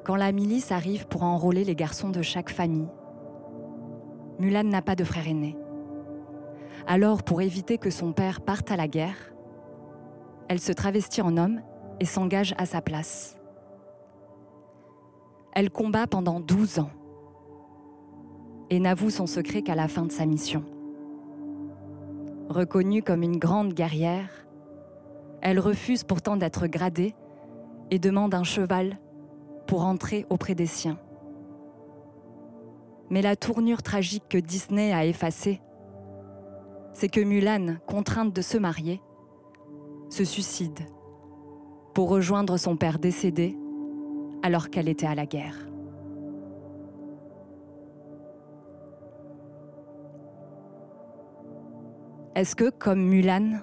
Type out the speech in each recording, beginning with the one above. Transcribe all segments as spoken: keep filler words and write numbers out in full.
Quand la milice arrive pour enrôler les garçons de chaque famille, Mulan n'a pas de frère aîné. Alors, pour éviter que son père parte à la guerre, elle se travestit en homme et s'engage à sa place. Elle combat pendant douze ans et n'avoue son secret qu'à la fin de sa mission. Reconnue comme une grande guerrière, elle refuse pourtant d'être gradée et demande un cheval pour entrer auprès des siens. Mais la tournure tragique que Disney a effacée, c'est que Mulan, contrainte de se marier, se suicide pour rejoindre son père décédé alors qu'elle était à la guerre. Est-ce que, comme Mulan,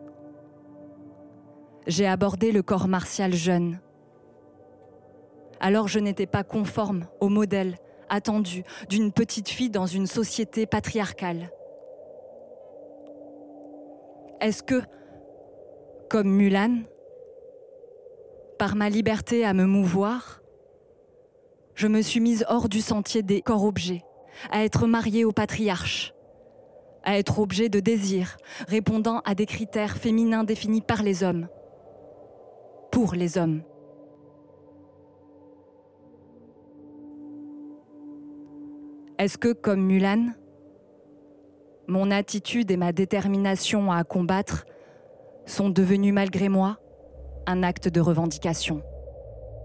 j'ai abordé le corps martial jeune? Alors je n'étais pas conforme au modèle attendu d'une petite fille dans une société patriarcale. Est-ce que, comme Mulan, par ma liberté à me mouvoir, je me suis mise hors du sentier des corps-objets, à être mariée au patriarche, à être objet de désir, répondant à des critères féminins définis par les hommes, pour les hommes. Est-ce que, comme Mulan, mon attitude et ma détermination à combattre sont devenues malgré moi un acte de revendication ?